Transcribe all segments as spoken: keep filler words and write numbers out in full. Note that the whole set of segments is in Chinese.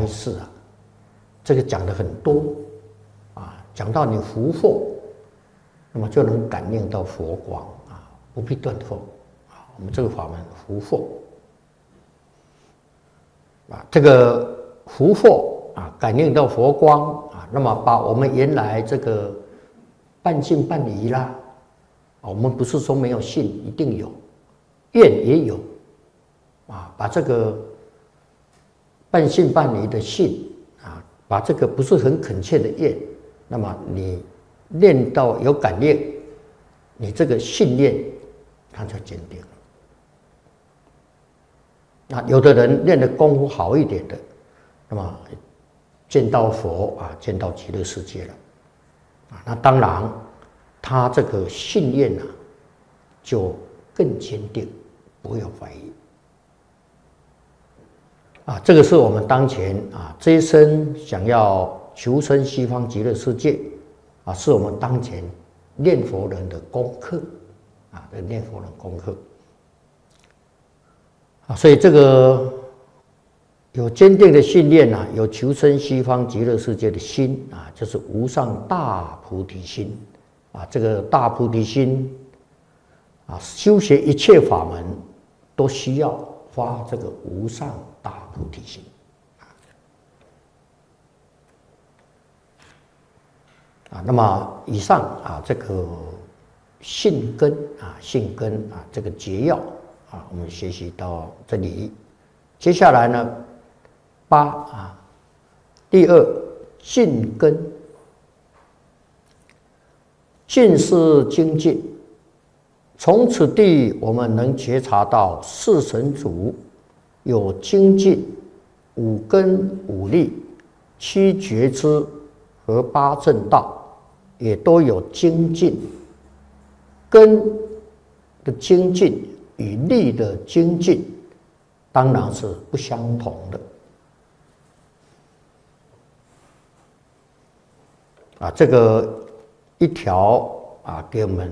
开示啊，这个讲的很多啊，讲到你福祸，那么就能感应到佛光啊，不必断后啊。我们这个法门福祸啊，这个福祸啊，感应到佛光啊，那么把我们原来这个半信半疑啦，啊，我们不是说没有信，一定有，愿也有啊，把这个半信半疑的信啊，把这个不是很恳切的愿，那么你念到有感应，你这个信念它就坚定了。那有的人练的功夫好一点的，那么见到佛啊，见到极乐世界了啊，那当然他这个信念啊就更坚定，不会有怀疑啊。这个是我们当前啊这一生想要求生西方极乐世界啊，是我们当前念佛人的功课啊，这念佛人功课啊，所以这个有坚定的信念啊，有求生西方极乐世界的心啊，就是无上大菩提心啊。这个大菩提心啊，修学一切法门都需要发这个无上大菩提心啊。那么以上啊，这个信根啊，信根啊，这个节要啊，我们学习到这里。接下来呢，八啊，第二净根，净是精进。从此地，我们能觉察到四神足有精进、五根、五力、七觉支和八正道，也都有精进。根的精进与力的精进，当然是不相同的。啊，这个一条啊，给我们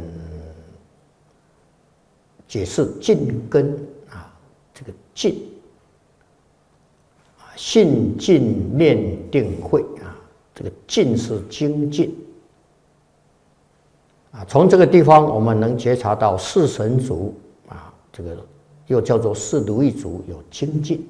解释净根啊，这个净啊，信净念定慧啊，这个净是精进啊。从这个地方，我们能觉察到四神足啊，这个又叫做四如意足有精进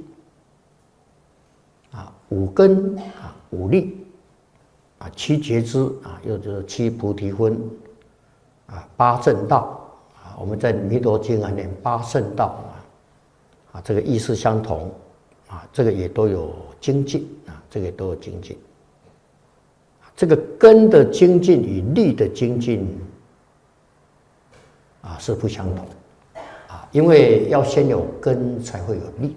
啊，五根啊，五力。啊，七觉支啊，又就是七菩提分啊，八正道啊，我们在《弥陀经》啊念八圣道啊，啊，这个意思相同啊，这个也都有精进啊，这个也都有精进。这个根的精进与力的精进啊是不相同啊，因为要先有根才会有力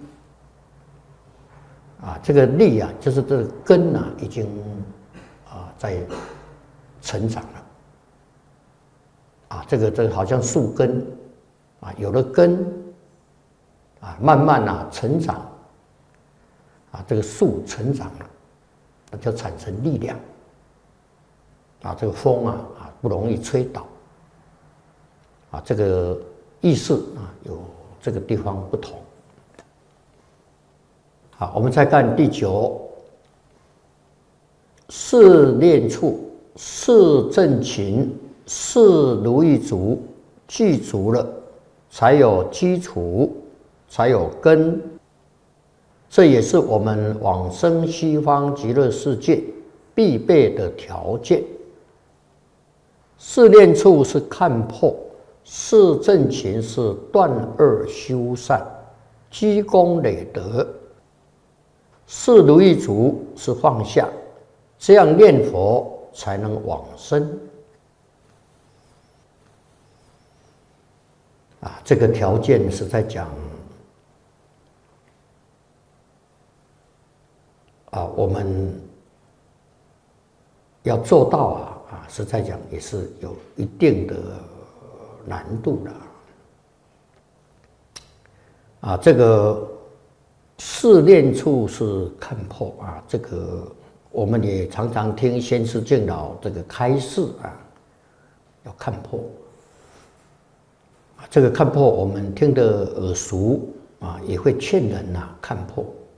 啊，这个力啊，就是这个根啊已经。啊，在成长了啊，这个这个好像树根啊，有了根啊，慢慢啊成长啊，这个树成长了，那就产生力量啊，这个风啊啊不容易吹倒啊，这个意思啊有这个地方不同。好，我们再看第九。四念处、四正勤、四如意足具足了，才有基础，才有根。这也是我们往生西方极乐世界必备的条件。四念处是看破，四正勤是断恶修善、积功累德，四如意足是放下。这样念佛才能往生啊！这个条件是在讲啊，我们要做到啊啊，是在讲也是有一定的难度的啊。这个四念处是看破啊，这个。我们也常常听先师敬老这个开示啊，要看破啊，这个看破我们听得耳熟啊，也会劝人呐、啊、看破